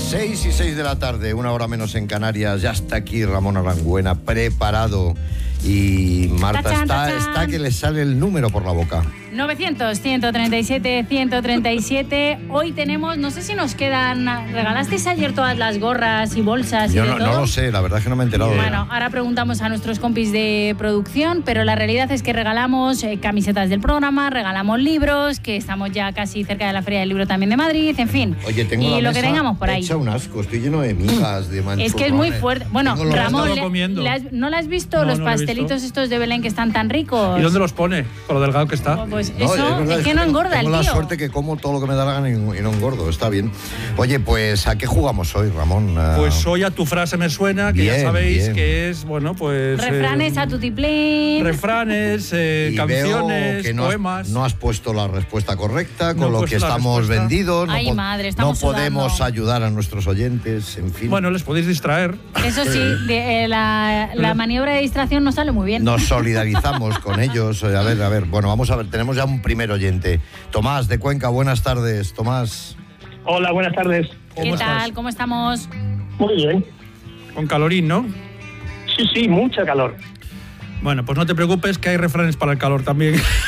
6:06 de la tarde, 1 hora menos en Canarias. Ya está aquí Ramón Arangüena, preparado. Y Marta está que le sale el número por la boca. 900-137-137. Hoy tenemos, no sé si nos quedan... ¿Regalasteis ayer todas las gorras y bolsas y de todo? No lo sé, la verdad es que no me he enterado. Bueno, ahora preguntamos a nuestros compis de producción, pero la realidad es que regalamos camisetas del programa, regalamos libros, que estamos ya casi cerca de la Feria del Libro también de Madrid, en fin. Oye, tengo y la lo mesa que tengamos por ahí. hecha un asco, estoy lleno de migas, de manchurrones. Es que es muy fuerte. Bueno, Ramón, ¿no le has visto los pastelitos estos de Belén que están tan ricos? ¿Y dónde los pone? Con lo delgado que está. Pues eso, es que no engorda el tío. Tengo la suerte que como todo lo que me da la gana y no engordo, está bien. Oye, pues ¿a qué jugamos hoy, Ramón? Pues hoy a tu frase me suena, que ya sabéis que es, bueno, pues... refranes, a tutiplén. Refranes, canciones, que poemas. No has puesto la respuesta correcta, con lo que estamos vendidos. Ay, madre, estamos no podemos ayudar a nuestros oyentes, en fin. Bueno, les podéis distraer. Eso sí, la maniobra de distracción no sale muy bien. Nos solidarizamos con ellos. A ver, bueno, vamos a ver, tenemos ya un primer oyente. Tomás, de Cuenca, buenas tardes, Tomás. Hola, buenas tardes. ¿Qué tal? ¿Cómo estamos? Muy bien. Con calorín, ¿no? Sí, mucha calor. Bueno, pues no te preocupes que hay refranes para el calor también.